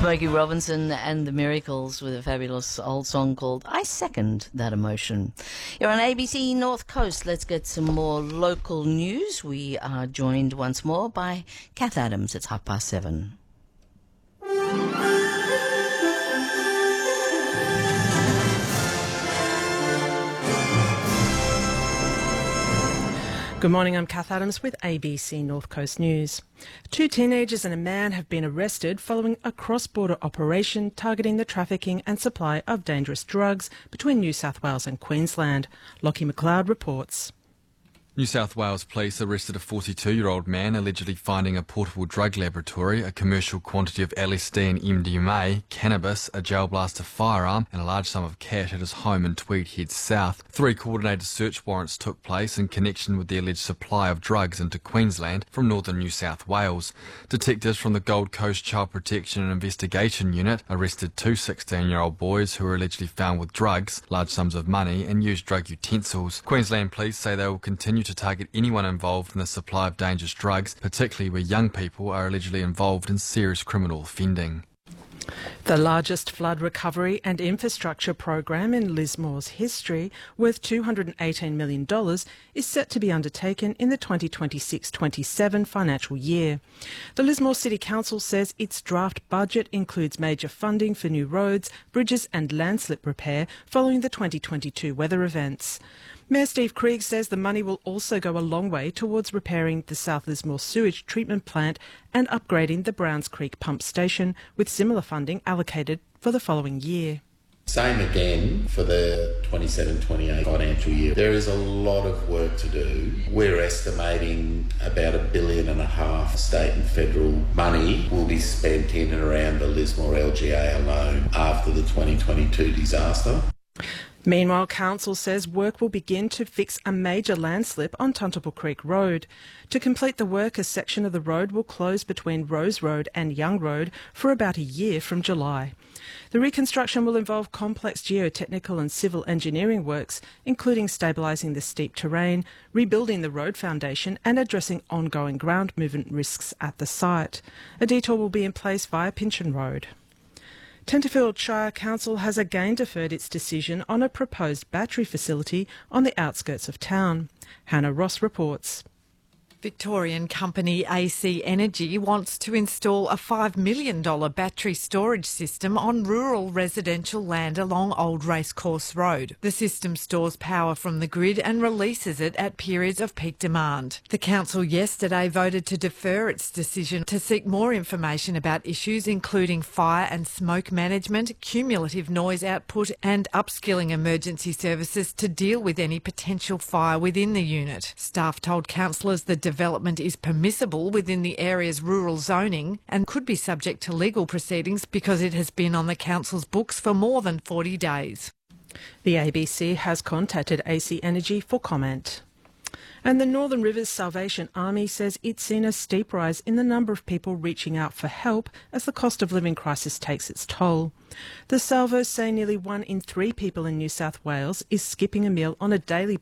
Smokey Robinson and the Miracles with a fabulous old song called I Second That Emotion. You're on ABC North Coast. Let's get some more local news. We are joined once more by Kath Adams. It's 7:30. Good morning, I'm Kath Adams with ABC North Coast News. 2 teenagers and a man have been arrested following a cross-border operation targeting the trafficking and supply of dangerous drugs between New South Wales and Queensland. Lockie McLeod reports. New South Wales police arrested a 42-year-old man allegedly finding a portable drug laboratory, a commercial quantity of LSD and MDMA, cannabis, a gel blaster firearm and a large sum of cash at his home in Tweed Heads South. 3 coordinated search warrants took place in connection with the alleged supply of drugs into Queensland from northern New South Wales. Detectives from the Gold Coast Child Protection and Investigation Unit arrested 2 16-year-old boys who were allegedly found with drugs, large sums of money and used drug utensils. Queensland police say they will continue to target anyone involved in the supply of dangerous drugs, particularly where young people are allegedly involved in serious criminal offending. The largest flood recovery and infrastructure program in Lismore's history, worth $218 million, is set to be undertaken in the 2026-27 financial year. The Lismore City Council says its draft budget includes major funding for new roads, bridges and landslip repair following the 2022 weather events. Mayor Steve Krieg says the money will also go a long way towards repairing the South Lismore sewage treatment plant and upgrading the Browns Creek pump station, with similar funding allocated for the following year. Same again for the 27-28 financial year. There is a lot of work to do. We're estimating about $1.5 billion state and federal money will be spent in and around the Lismore LGA alone after the 2022 disaster. Meanwhile, Council says work will begin to fix a major landslip on Tuntable Creek Road. To complete the work, a section of the road will close between Rose Road and Young Road for about a year from July. The reconstruction will involve complex geotechnical and civil engineering works, including stabilising the steep terrain, rebuilding the road foundation and addressing ongoing ground movement risks at the site. A detour will be in place via Pynchon Road. Tenterfield Shire Council has again deferred its decision on a proposed battery facility on the outskirts of town. Hannah Ross reports. Victorian company AC Energy wants to install a $5 million battery storage system on rural residential land along Old Racecourse Road. The system stores power from the grid and releases it at periods of peak demand. The council yesterday voted to defer its decision to seek more information about issues including fire and smoke management, cumulative noise output and upskilling emergency services to deal with any potential fire within the unit. Staff told councillors the development is permissible within the area's rural zoning and could be subject to legal proceedings because it has been on the council's books for more than 40 days. The ABC has contacted AC Energy for comment. And the Northern Rivers Salvation Army says it's seen a steep rise in the number of people reaching out for help as the cost of living crisis takes its toll. The Salvos say nearly 1 in 3 people in New South Wales is skipping a meal on a daily